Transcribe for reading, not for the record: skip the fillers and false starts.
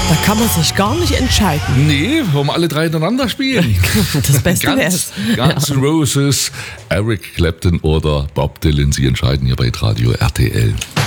Da kann man sich gar nicht entscheiden. Nee, wollen wir alle drei hintereinander spielen? Das Beste wär's. Guns N' Roses, Eric Clapton oder Bob Dylan, Sie entscheiden hier bei Radio RTL.